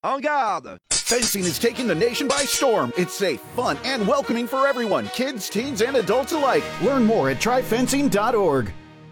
En garde! Fencing is taking the nation by storm. It's safe, fun, and welcoming for everyone, kids, teens, and adults alike. Learn more at tryfencing.org.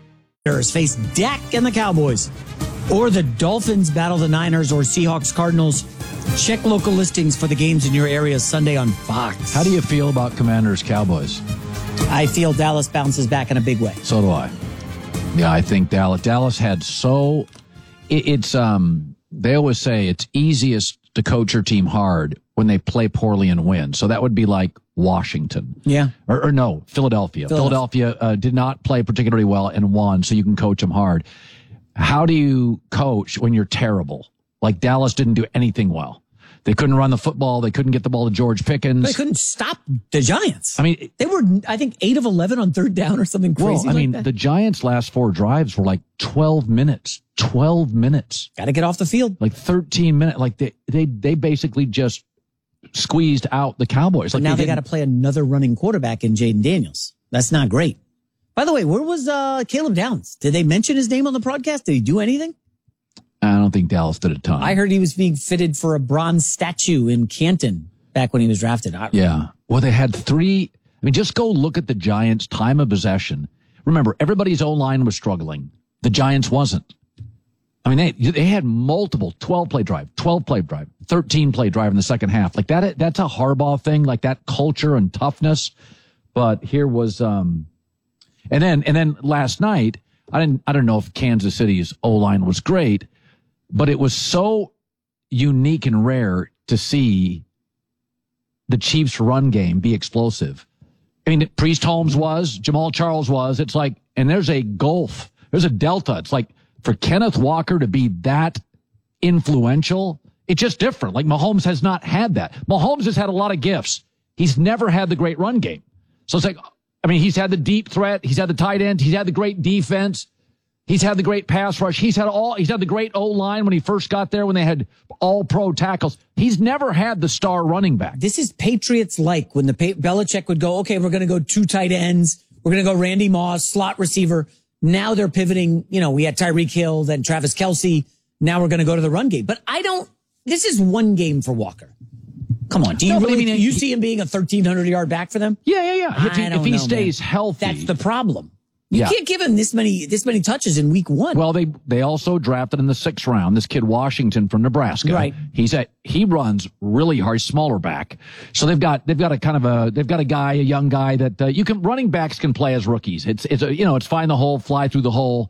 Face Dak and the Cowboys, or the Dolphins battle the Niners, or Seahawks Cardinals. Check local listings for the games in your area Sunday on Fox. How do you feel about Commanders Cowboys? I feel Dallas bounces back in a big way. So do I. Yeah, I think Dallas had so it's they always say it's easiest to coach your team hard when they play poorly and win. So that would be like Washington. Yeah. Or no, Philadelphia. Philadelphia did not play particularly well and won, so you can coach them hard. How do you coach when you're terrible? Like Dallas didn't do anything well. They couldn't run the football. They couldn't get the ball to George Pickens. They couldn't stop the Giants. I mean, they were, I think, 8 of 11 on third down or something crazy. Well, I mean, that. The Giants' last 4 drives were like 12 minutes. 12 minutes. Got to get off the field. Like 13 minutes. Like they basically just squeezed out the Cowboys. But like now they got to play another running quarterback in Jaden Daniels. That's not great. By the way, where was Caleb Downs? Did they mention his name on the broadcast? Did he do anything? I don't think Dallas did a ton. I heard he was being fitted for a bronze statue in Canton back when he was drafted. Yeah. Well, they had 3. I mean, just go look at the Giants' time of possession. Remember, everybody's O-line was struggling. The Giants wasn't. I mean, they had multiple 12-play drive, 12-play drive, 13-play drive in the second half. Like that's a Harbaugh thing, like that culture and toughness. But here was, and then last night, I don't know if Kansas City's O-line was great, but it was so unique and rare to see the Chiefs' run game be explosive. I mean, Priest Holmes was, Jamal Charles was. It's like, and there's a gulf, there's a delta. It's like for Kenneth Walker to be that influential, it's just different. Like Mahomes has not had that. Mahomes has had a lot of gifts. He's never had the great run game. So it's like, I mean, he's had the deep threat. He's had the tight end. He's had the great defense. He's had the great pass rush. He's had the great O-line when he first got there when they had all pro tackles. He's never had the star running back. This is Patriots-like when Belichick would go, okay, we're going to go 2 tight ends. We're going to go Randy Moss, slot receiver. Now they're pivoting. You know, we had Tyreek Hill, then Travis Kelce. Now we're going to go to the run game. But this is one game for Walker. Come on. Do you see him being a 1,300-yard back for them? Yeah. If he stays healthy. That's the problem. You can't give him this many touches in week 1. Well, they also drafted in the 6th round this kid Washington from Nebraska. Right. He runs really hard, smaller back. So they've got a young guy that running backs can play as rookies. It's find the hole, fly through the hole.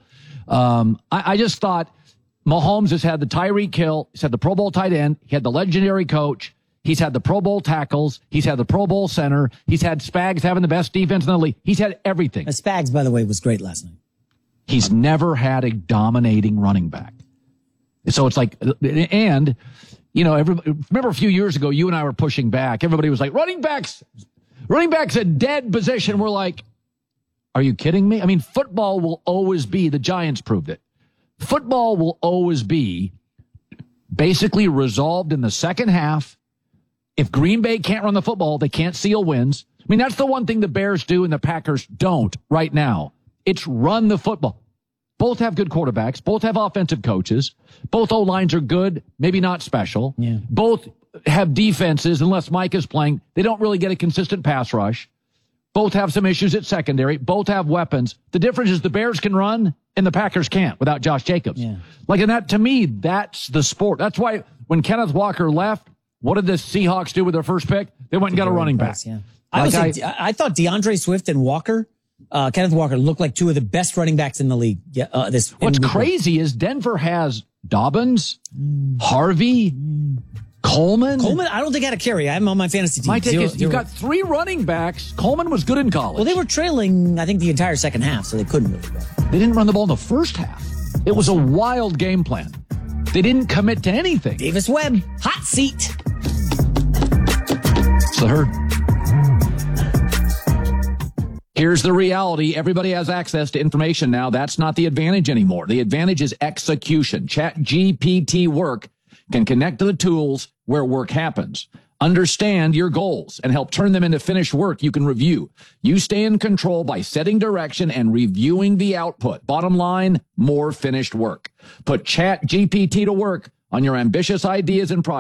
I just thought Mahomes has had the Tyreek Hill, he's had the Pro Bowl tight end, he had the legendary coach. He's had the Pro Bowl tackles. He's had the Pro Bowl center. He's had Spags having the best defense in the league. He's had everything. Spags, by the way, was great last night. He's never had a dominating running back. So it's like, and, remember a few years ago, you and I were pushing back. Everybody was like, running back's a dead position. We're like, are you kidding me? I mean, football will always be, the Giants proved it. Football will always be basically resolved in the second half. If Green Bay can't run the football, they can't seal wins. I mean, that's the one thing the Bears do and the Packers don't right now. It's run the football. Both have good quarterbacks. Both have offensive coaches. Both O-lines are good, maybe not special. Yeah. Both have defenses, unless Mike is playing. They don't really get a consistent pass rush. Both have some issues at secondary. Both have weapons. The difference is the Bears can run and the Packers can't without Josh Jacobs. Yeah. And that, to me, that's the sport. That's why when Kenneth Walker left, what did the Seahawks do with their first pick? They went and got a running back. Yeah. I thought DeAndre Swift and Walker, Kenneth Walker, looked like 2 of the best running backs in the league. What's crazy is Denver has Dobbins, Harvey, Coleman. I don't think I had a carry. I'm on my fantasy team. My take is you've got 3 running backs. Coleman was good in college. Well, they were trailing, I think, the entire second half, so they couldn't really go. They didn't run the ball in the first half. It was a wild game plan. They didn't commit to anything. Davis Webb, hot seat. Sir. Here's the reality. Everybody has access to information now. That's not the advantage anymore. The advantage is execution. ChatGPT Work can connect to the tools where work happens. Understand your goals and help turn them into finished work you can review. You stay in control by setting direction and reviewing the output. Bottom line, more finished work. Put ChatGPT to work on your ambitious ideas and projects.